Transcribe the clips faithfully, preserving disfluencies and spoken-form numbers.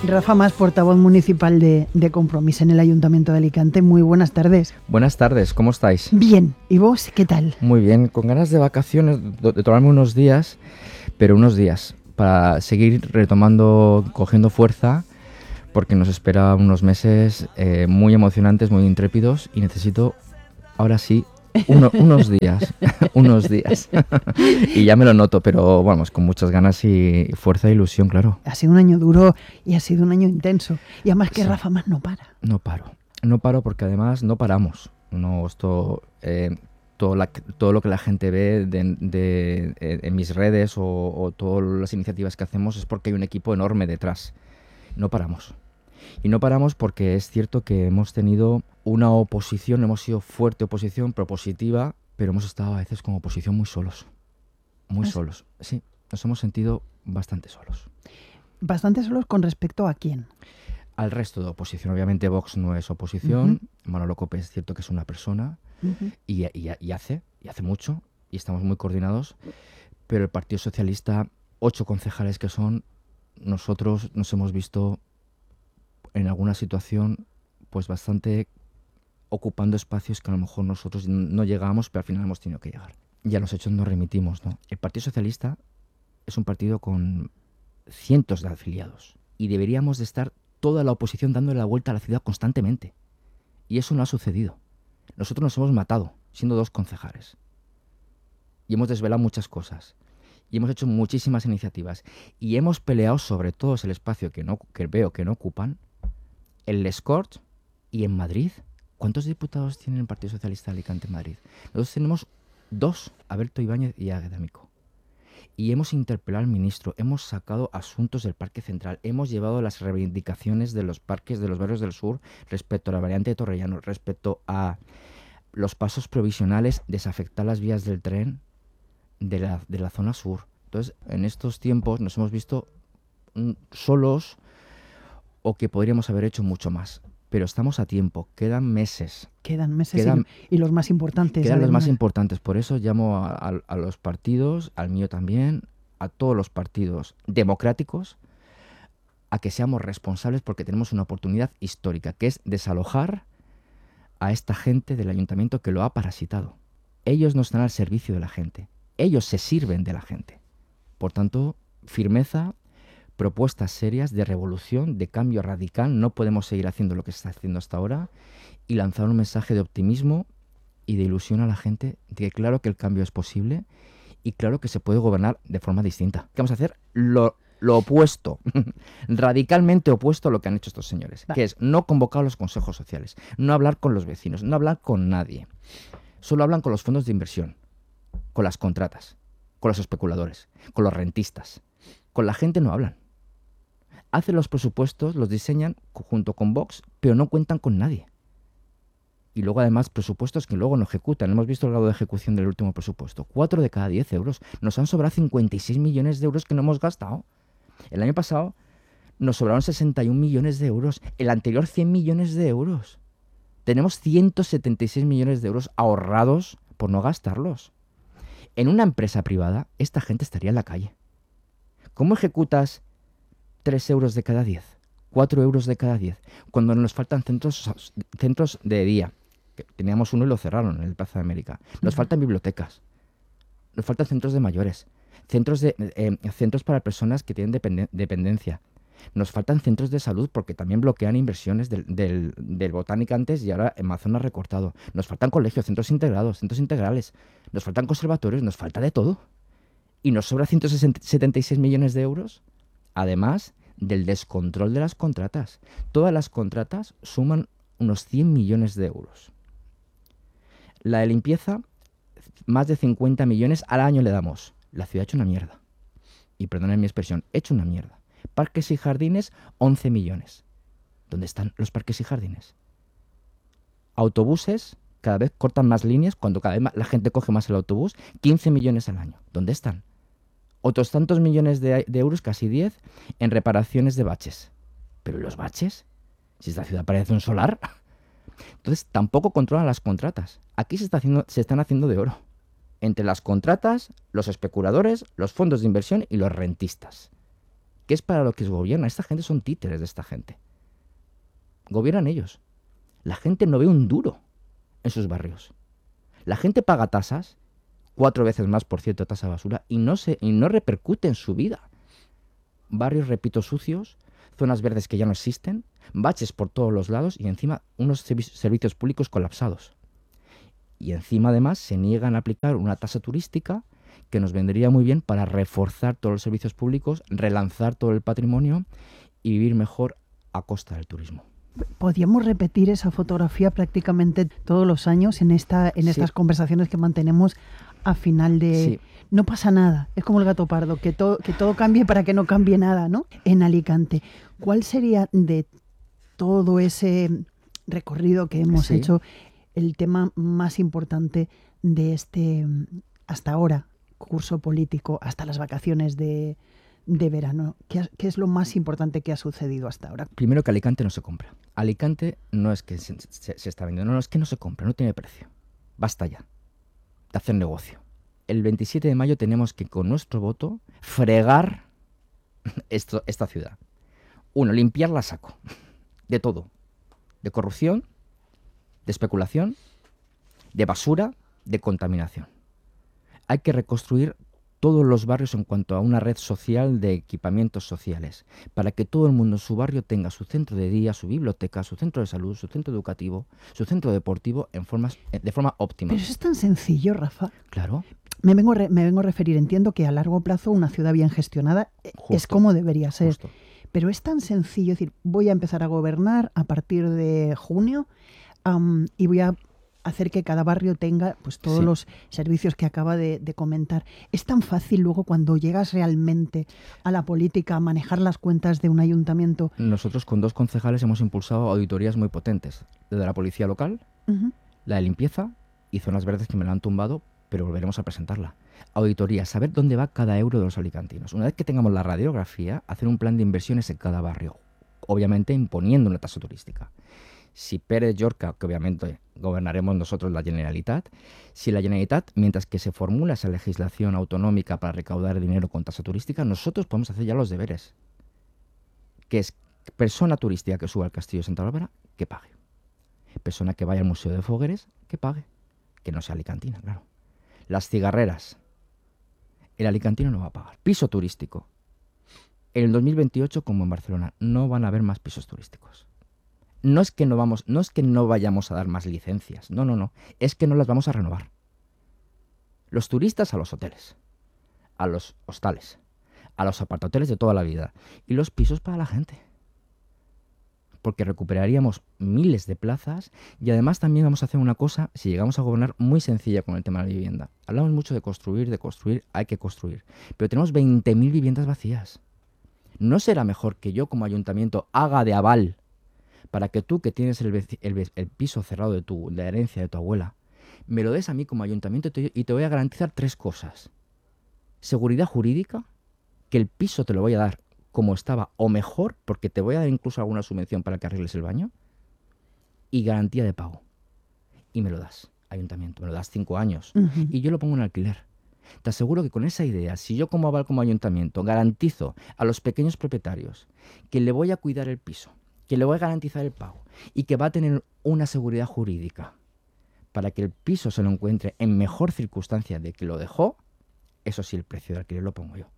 Rafa Mas, portavoz municipal de, de Compromís en el Ayuntamiento de Alicante. Muy buenas tardes. Buenas tardes, ¿cómo estáis? Bien, ¿y vos qué tal? Muy bien, con ganas de vacaciones, de tomarme unos días, pero unos días, para seguir retomando, cogiendo fuerza, porque nos espera unos meses eh, muy emocionantes, muy intrépidos, y necesito, ahora sí, uno, unos días, unos días. Y ya me lo noto, pero vamos, con muchas ganas y fuerza e ilusión, claro. Ha sido un año duro y ha sido un año intenso. Y además que sí. Rafa Mas no para. No paro, no paro porque además no paramos. No, esto, eh, todo, la, todo lo que la gente ve de, de, de, en mis redes o, o todas las iniciativas que hacemos es porque hay un equipo enorme detrás. No paramos. Y no paramos porque es cierto que hemos tenido una oposición, hemos sido fuerte oposición, propositiva, pero hemos estado a veces como oposición muy solos. Muy ¿Ah, solos. Sí, nos hemos sentido bastante solos. ¿Bastante solos con respecto a quién? Al resto de oposición. Obviamente Vox no es oposición. Uh-huh. Manolo Cope es cierto que es una persona uh-huh. y, y, y hace, y hace mucho, y estamos muy coordinados. Pero el Partido Socialista, ocho concejales que son, nosotros nos hemos visto en alguna situación pues bastante ocupando espacios que a lo mejor nosotros no llegábamos, pero al final hemos tenido que llegar. Y a los hechos nos remitimos, ¿no? El Partido Socialista es un partido con cientos de afiliados y deberíamos de estar toda la oposición dándole la vuelta a la ciudad constantemente. Y eso no ha sucedido. Nosotros nos hemos matado siendo dos concejales. Y hemos desvelado muchas cosas. Y hemos hecho muchísimas iniciativas. Y hemos peleado sobre todo el espacio que, no, que veo que no ocupan, en Les Corts y en Madrid. ¿Cuántos diputados tiene el Partido Socialista de Alicante en Madrid? Nosotros tenemos dos, Alberto Ibáñez y Agedamico. Y hemos interpelado al ministro, hemos sacado asuntos del Parque Central, hemos llevado las reivindicaciones de los parques de los barrios del sur respecto a la variante de Torrellano, respecto a los pasos provisionales, desafectar las vías del tren de la, de la zona sur. Entonces, en estos tiempos nos hemos visto mm, solos o que podríamos haber hecho mucho más. Pero estamos a tiempo, quedan meses. Quedan meses quedan, y, y los más importantes. Quedan además. los más importantes, por eso llamo a, a, a los partidos, al mío también, a todos los partidos democráticos, a que seamos responsables porque tenemos una oportunidad histórica, que es desalojar a esta gente del ayuntamiento que lo ha parasitado. Ellos no están al servicio de la gente, ellos se sirven de la gente. Por tanto, firmeza, propuestas serias de revolución, de cambio radical. No podemos seguir haciendo lo que se está haciendo hasta ahora y lanzar un mensaje de optimismo y de ilusión a la gente de que claro que el cambio es posible y claro que se puede gobernar de forma distinta. Vamos a hacer lo, lo opuesto, radicalmente opuesto a lo que han hecho estos señores, que es no convocar a los consejos sociales, no hablar con los vecinos, no hablar con nadie. Solo hablan con los fondos de inversión, con las contratas, con los especuladores, con los rentistas. Con la gente no hablan. Hacen los presupuestos, los diseñan junto con Vox, pero no cuentan con nadie. Y luego además presupuestos que luego no ejecutan. Hemos visto el grado de ejecución del último presupuesto. Cuatro de cada diez euros. Nos han sobrado cincuenta y seis millones de euros que no hemos gastado. El año pasado nos sobraron sesenta y un millones de euros. El anterior cien millones de euros. Tenemos ciento setenta y seis millones de euros ahorrados por no gastarlos. En una empresa privada, esta gente estaría en la calle. ¿Cómo ejecutas tres euros de cada diez? cuatro euros de cada diez. Cuando nos faltan centros, centros de día. Teníamos uno y lo cerraron en el Plaza de América. Nos uh-huh. faltan bibliotecas. Nos faltan centros de mayores. Centros, de, eh, centros para personas que tienen dependen- dependencia. Nos faltan centros de salud porque también bloquean inversiones del, del, del Botánica antes y ahora en Amazon ha recortado. Nos faltan colegios, centros integrados, centros integrales. Nos faltan conservatorios, nos falta de todo. Y nos sobra ciento setenta y seis millones de euros. Además del descontrol de las contratas. Todas las contratas suman unos cien millones de euros. La de limpieza, más de cincuenta millones al año le damos. La ciudad ha hecho una mierda. Y perdonen mi expresión, hecho una mierda. Parques y jardines, once millones. ¿Dónde están los parques y jardines? Autobuses, cada vez cortan más líneas, cuando cada vez más la gente coge más el autobús, quince millones al año. ¿Dónde están? Otros tantos millones de, de euros, casi diez, en reparaciones de baches. ¿Pero los baches? Si esta ciudad parece un solar. Entonces, tampoco controlan las contratas. Aquí se, está haciendo, se están haciendo de oro. Entre las contratas, los especuladores, los fondos de inversión y los rentistas. que es para lo que gobierna. Esta gente son títeres de esta gente. Gobiernan ellos. La gente no ve un duro en sus barrios. La gente paga tasas, cuatro veces más, por cierto, tasa de basura, y no, se, y no repercute en su vida. Barrios, repito, sucios, zonas verdes que ya no existen, baches por todos los lados y encima unos servicios públicos colapsados. Y encima, además, se niegan a aplicar una tasa turística que nos vendría muy bien para reforzar todos los servicios públicos, relanzar todo el patrimonio y vivir mejor a costa del turismo. Podríamos repetir esa fotografía prácticamente todos los años en, esta, en estas sí. conversaciones que mantenemos a final de... Sí. No pasa nada, es como el gato pardo, que, to, que todo cambie para que no cambie nada, ¿no? En Alicante, ¿cuál sería de todo ese recorrido que hemos sí. hecho el tema más importante de este, hasta ahora, curso político, hasta las vacaciones de, de verano? ¿Qué, ¿Qué es lo más importante que ha sucedido hasta ahora? Primero, que Alicante no se compra. Alicante no es que se, se, se está vendiendo, no, no, es que no se compra, no tiene precio. Basta ya de hacer negocio. El veintisiete de mayo tenemos que, con nuestro voto, fregar esto, esta ciudad. Uno, limpiarla a saco. De todo. De corrupción, de especulación, de basura, de contaminación. Hay que reconstruir todos los barrios en cuanto a una red social de equipamientos sociales, para que todo el mundo en su barrio tenga su centro de día, su biblioteca, su centro de salud, su centro educativo, su centro deportivo en formas, de forma óptima. Pero eso es tan sencillo, Rafa. Claro. Me vengo, re, me vengo a referir, entiendo que a largo plazo una ciudad bien gestionada justo, es como debería ser. Justo. Pero es tan sencillo decir, voy a empezar a gobernar a partir de junio um, y voy a hacer que cada barrio tenga pues todos sí. los servicios que acaba de, de comentar. Es tan fácil luego cuando llegas realmente a la política a manejar las cuentas de un ayuntamiento. Nosotros con dos concejales hemos impulsado auditorías muy potentes. Desde la policía local, uh-huh. la de limpieza y zonas verdes que me la han tumbado, pero volveremos a presentarla. Auditoría, saber dónde va cada euro de los alicantinos. Una vez que tengamos la radiografía, hacer un plan de inversiones en cada barrio, obviamente imponiendo una tasa turística. Si Pérez Llorca, que obviamente gobernaremos nosotros la Generalitat, si la Generalitat, mientras que se formula esa legislación autonómica para recaudar dinero con tasa turística, nosotros podemos hacer ya los deberes. Que es persona turística que suba al Castillo de Santa Bárbara, que pague. Persona que vaya al Museo de Fogueres, que pague. Que no sea alicantina, claro. Las cigarreras. El alicantino no va a pagar. Piso turístico. En el dos mil veintiocho, como en Barcelona, no van a haber más pisos turísticos. No es que no vamos, no es que no vayamos a dar más licencias. No, no, no. Es que no las vamos a renovar. Los turistas a los hoteles, a los hostales, a los apartahoteles de toda la vida. Y los pisos para la gente. Porque recuperaríamos miles de plazas y además también vamos a hacer una cosa, si llegamos a gobernar, muy sencilla con el tema de la vivienda. Hablamos mucho de construir, de construir, hay que construir. Pero tenemos veinte mil viviendas vacías. ¿No será mejor que yo como ayuntamiento haga de aval para que tú, que tienes el, el, el piso cerrado de, tu, de la herencia de tu abuela, me lo des a mí como ayuntamiento y te voy a garantizar tres cosas? Seguridad jurídica, que el piso te lo voy a dar como estaba o mejor, porque te voy a dar incluso alguna subvención para que arregles el baño, y garantía de pago. Y me lo das, ayuntamiento, me lo das cinco años, uh-huh. y yo lo pongo en alquiler. Te aseguro que con esa idea, si yo como aval como ayuntamiento garantizo a los pequeños propietarios que le voy a cuidar el piso, que le voy a garantizar el pago y que va a tener una seguridad jurídica para que el piso se lo encuentre en mejor circunstancia de que lo dejó, eso sí, el precio de alquiler lo pongo yo.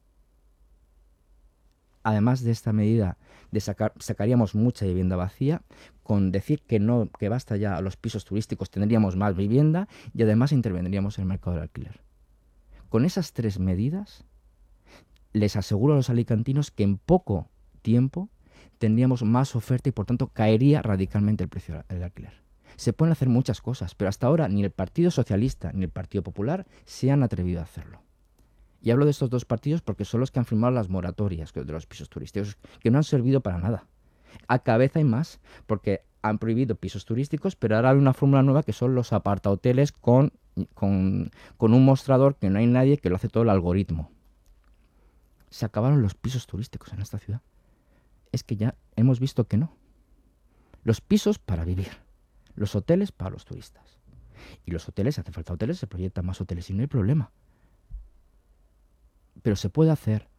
Además de esta medida, de sacar, sacaríamos mucha vivienda vacía, con decir que no, que basta ya a los pisos turísticos, tendríamos más vivienda y además intervendríamos en el mercado del alquiler. Con esas tres medidas, les aseguro a los alicantinos que en poco tiempo tendríamos más oferta y por tanto caería radicalmente el precio del alquiler. Se pueden hacer muchas cosas, pero hasta ahora ni el Partido Socialista ni el Partido Popular se han atrevido a hacerlo. Y hablo de estos dos partidos porque son los que han firmado las moratorias de los pisos turísticos, que no han servido para nada. A cabeza hay más, porque han prohibido pisos turísticos, pero ahora hay una fórmula nueva que son los apartahoteles con, con, con un mostrador que no hay nadie, que lo hace todo el algoritmo. Se acabaron los pisos turísticos en esta ciudad. Es que ya hemos visto que no. Los pisos para vivir, los hoteles para los turistas. Y los hoteles, hace falta hoteles, se proyectan más hoteles y no hay problema. Pero se puede hacer,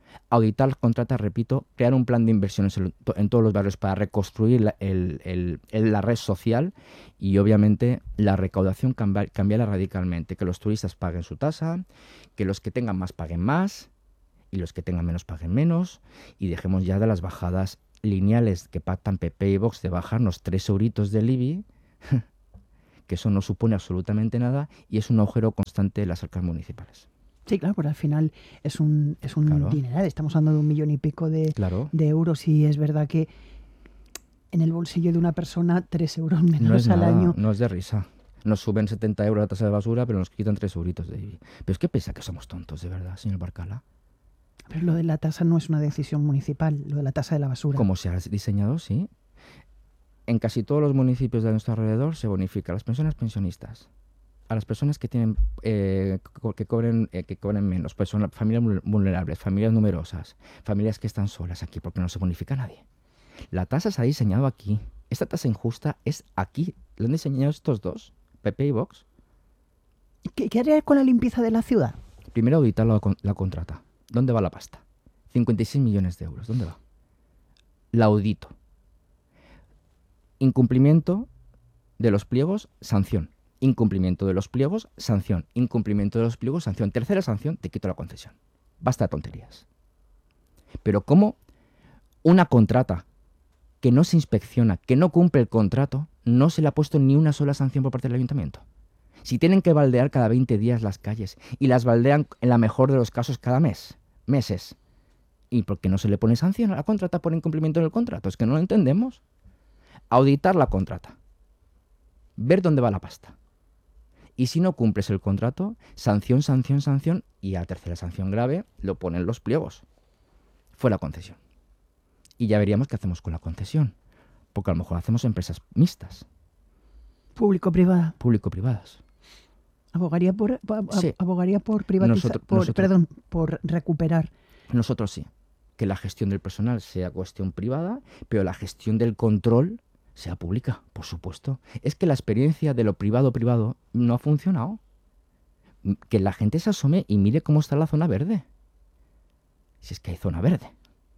Auditar las contratas, repito, crear un plan de inversiones en, en todos los barrios para reconstruir la, el, el, el, la red social y obviamente la recaudación cambiar, cambiarla radicalmente, que los turistas paguen su tasa, que los que tengan más paguen más y los que tengan menos paguen menos y dejemos ya de las bajadas lineales que pactan P P y Vox de bajarnos tres euritos del I B I, que eso no supone absolutamente nada y es un agujero constante de las arcas municipales. Sí, claro, porque al final es un, es un Claro. dineral. Estamos hablando de un millón y pico de, Claro. de euros y es verdad que en el bolsillo de una persona tres euros menos No es al nada, año. no es de risa. Nos suben setenta euros la tasa de basura, pero nos quitan tres euritos de I B I. Pero es que piensa que somos tontos, de verdad, señor Barcala. Pero lo de la tasa no es una decisión municipal, lo de la tasa de la basura. Como se ha diseñado, sí. En casi todos los municipios de nuestro alrededor se bonifica a las personas pensionistas, a las personas que tienen eh, que cobren eh, que cobren menos, pues son familias vulnerables, familias numerosas, familias que están solas aquí, porque no se bonifica a nadie. La tasa se ha diseñado aquí. Esta tasa injusta es aquí. Lo han diseñado estos dos, P P y Vox. ¿Qué, qué haría con la limpieza de la ciudad? Primero auditar la, la contrata. ¿Dónde va la pasta? cincuenta y seis millones de euros. ¿Dónde va? La audito. Incumplimiento de los pliegos, sanción. Incumplimiento de los pliegos, sanción. Incumplimiento de los pliegos, sanción. Tercera sanción, te quito la concesión. Basta de tonterías. Pero ¿cómo una contrata que no se inspecciona, que no cumple el contrato, no se le ha puesto ni una sola sanción por parte del ayuntamiento? Si tienen que baldear cada veinte días las calles y las baldean en la mejor de los casos cada mes, meses, ¿y por qué no se le pone sanción a la contrata por incumplimiento del contrato? Es que no lo entendemos. Auditar la contrata. Ver dónde va la pasta. Y si no cumples el contrato, sanción, sanción, sanción, y a tercera sanción grave lo ponen los pliegos. Fue la concesión. Y ya veríamos qué hacemos con la concesión. Porque a lo mejor hacemos empresas mixtas. Público-privada. Público-privadas. Abogaría por, ab, Sí. abogaría por privatizar, Nosotros- por, nosotros- perdón, por recuperar. Nosotros sí. Que la gestión del personal sea cuestión privada, pero la gestión del control sea pública, por supuesto. Es que la experiencia de lo privado-privado no ha funcionado. Que la gente se asome y mire cómo está la zona verde. Si es que hay zona verde.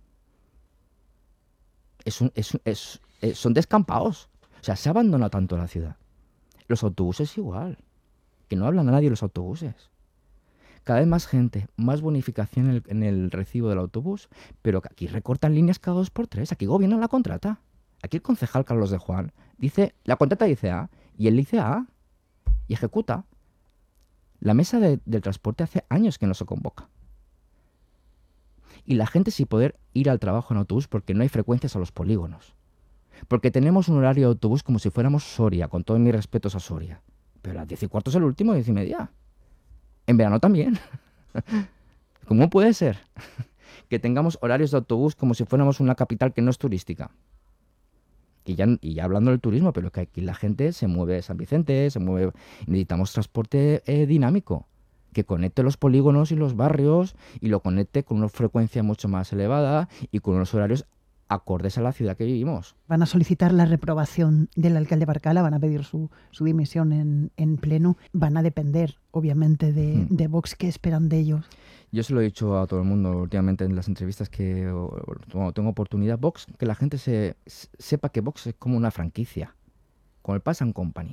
Es un, es, es, es, son descampados. O sea, se ha abandonado tanto la ciudad. Los autobuses igual. Que no hablan a nadie los autobuses. Cada vez más gente, más bonificación en el, en el recibo del autobús, pero que aquí recortan líneas cada dos por tres. Aquí gobiernan la contrata. Aquí el concejal Carlos de Juan dice, la contrata dice A, y él dice A, y ejecuta. La mesa de, del transporte hace años que no se convoca. Y la gente sin poder ir al trabajo en autobús porque no hay frecuencias a los polígonos. Porque tenemos un horario de autobús como si fuéramos Soria, con todos mis respetos a Soria. Pero a las diez y cuarto es el último, diez y media. En verano también. ¿Cómo puede ser que tengamos horarios de autobús como si fuéramos una capital que no es turística? Y ya, y ya hablando del turismo, pero que aquí la gente se mueve a San Vicente, se mueve... Necesitamos transporte eh, dinámico, que conecte los polígonos y los barrios y lo conecte con una frecuencia mucho más elevada y con unos horarios acordes a la ciudad que vivimos. Van a solicitar la reprobación del alcalde Barcala, van a pedir su, su dimisión en, en pleno. Van a depender, obviamente, de, Mm. de Vox. ¿Qué esperan de ellos? Yo se lo he dicho a todo el mundo últimamente en las entrevistas que o, o, cuando tengo oportunidad. Vox, que la gente se, sepa que Vox es como una franquicia, como el Pass and Company.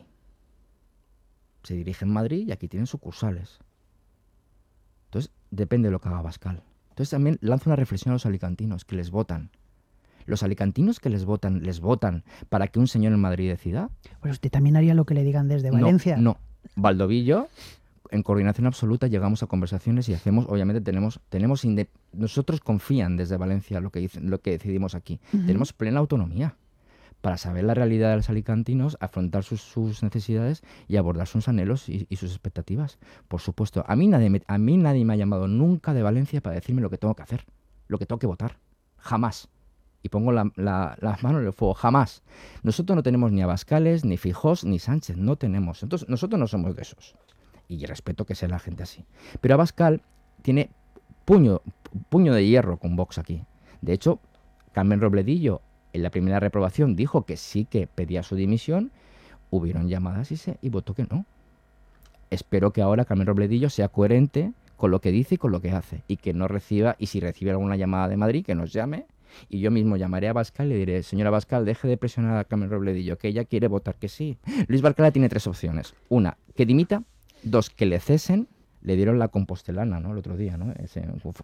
Se dirige en Madrid y aquí tienen sucursales. Entonces, depende de lo que haga Abascal. Entonces también lanzo una reflexión a los alicantinos, que les votan. Los alicantinos que les votan, ¿les votan para que un señor en Madrid decida? Pues usted también haría lo que le digan desde Valencia. No, no. Valdovillo, en coordinación absoluta, llegamos a conversaciones y hacemos, obviamente tenemos, tenemos inde- nosotros confían desde Valencia lo que dicen, lo que decidimos aquí. Uh-huh. Tenemos plena autonomía para saber la realidad de los alicantinos, afrontar sus, sus necesidades y abordar sus anhelos y, y sus expectativas. Por supuesto, a mí, nadie me, a mí nadie me ha llamado nunca de Valencia para decirme lo que tengo que hacer, lo que tengo que votar. Jamás. Y pongo la, la, las manos en el fuego. Jamás. Nosotros no tenemos ni Abascales, ni Fijós, ni Sánchez. No tenemos. Entonces, nosotros no somos de esos. Y respeto que sea la gente así. Pero Abascal tiene puño, puño de hierro con Vox aquí. De hecho, Carmen Robledillo, en la primera reprobación, dijo que sí que pedía su dimisión. Hubieron llamadas y, se, y votó que no. Espero que ahora Carmen Robledillo sea coherente con lo que dice y con lo que hace. Y que no reciba, y si recibe alguna llamada de Madrid, que nos llame. Y yo mismo llamaré a Bascal y le diré, señora Bascal, deje de presionar a Carmen Robledillo, que ella quiere votar que sí. Luis Barcala tiene tres opciones. Una, que dimita. Dos, que le cesen. Le dieron la compostelana, ¿no? El otro día, ¿no? Ese,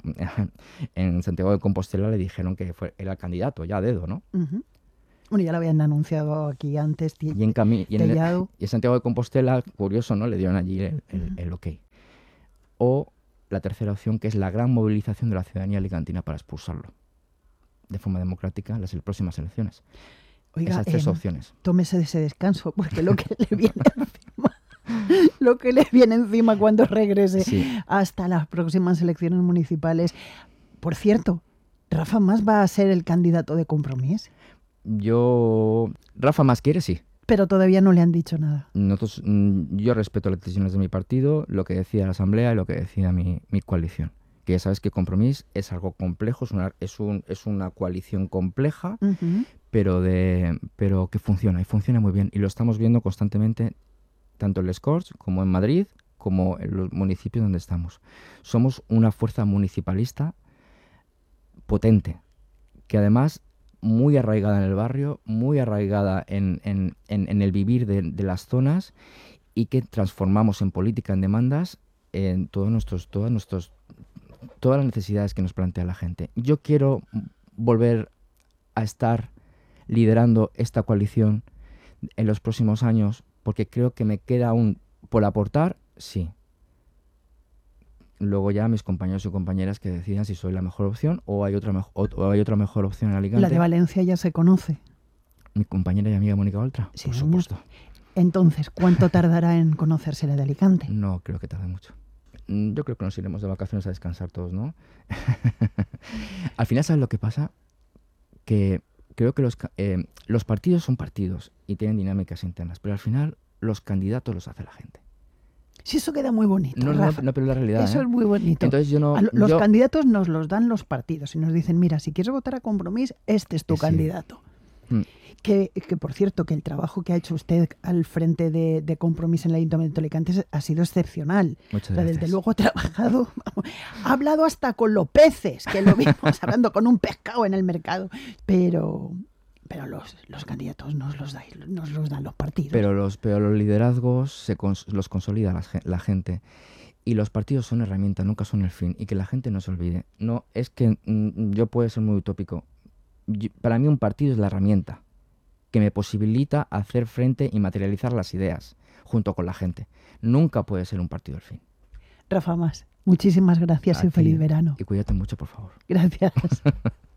en Santiago de Compostela le dijeron que fue, era candidato, ya a dedo, ¿no? Uh-huh. Bueno, ya lo habían anunciado aquí antes. Y en, Cami y en, el, y en Santiago de Compostela, curioso, ¿no? Le dieron allí el, el, uh-huh. el ok. O la tercera opción, que es la gran movilización de la ciudadanía alicantina para expulsarlo de forma democrática en las próximas elecciones. Oiga, esas tres eh, opciones. Tómese de ese descanso, porque lo que le viene encima, lo que le viene encima cuando regrese sí. hasta las próximas elecciones municipales. Por cierto, ¿Rafa Mas va a ser el candidato de Compromís? Yo... Rafa Mas quiere, sí. Pero todavía no le han dicho nada. Nosotros, yo respeto las decisiones de mi partido, lo que decida la Asamblea y lo que decida mi, mi coalición. Que ya sabes que Compromís es algo complejo, es una, es un, es una coalición compleja, uh-huh. pero, de, pero que funciona, y funciona muy bien. Y lo estamos viendo constantemente, tanto en Les Corts como en Madrid, como en los municipios donde estamos. Somos una fuerza municipalista potente, que además muy arraigada en el barrio, muy arraigada en, en, en, en el vivir de, de las zonas, y que transformamos en política, en demandas, en todos nuestros, todos nuestros, todas las necesidades que nos plantea la gente. Yo quiero volver a estar liderando esta coalición en los próximos años, porque creo que me queda aún por aportar, sí. Luego ya mis compañeros y compañeras que decidan si soy la mejor opción o hay otra, o, o hay otra mejor opción en Alicante. La de Valencia ya se conoce. Mi compañera y amiga Mónica Oltra, sí, por supuesto. Entonces, ¿cuánto tardará en conocerse la de Alicante? No creo que tarde mucho. Yo creo que nos iremos de vacaciones a descansar todos, ¿no? Al final, ¿sabes lo que pasa? Que creo que los, eh, los partidos son partidos y tienen dinámicas internas, pero al final los candidatos los hace la gente. Sí, eso queda muy bonito. No, Rafa. no, no, pero la realidad. Eso ¿eh? es muy bonito. Entonces yo no. Los yo... candidatos nos los dan los partidos y nos dicen, mira, si quieres votar a Compromís, este es tu sí. candidato. Mm. Que, que, por cierto, que el trabajo que ha hecho usted al frente de, de Compromís en el Ayuntamiento de Alicante ha sido excepcional. Muchas o sea, gracias. Desde luego ha trabajado, ha hablado hasta con los peces, que lo vimos hablando con un pescado en el mercado. Pero... Pero los, los candidatos nos los, da, nos los dan los partidos. Pero los, pero los liderazgos se cons, los consolida la, la gente. Y los partidos son herramientas, nunca son el fin. Y que la gente no se olvide. No, es que mm, yo puedo ser muy utópico. Yo, para mí un partido es la herramienta que me posibilita hacer frente y materializar las ideas junto con la gente. Nunca puede ser un partido el fin. Rafa Mas, muchísimas gracias y feliz verano. Y cuídate mucho, por favor. Gracias.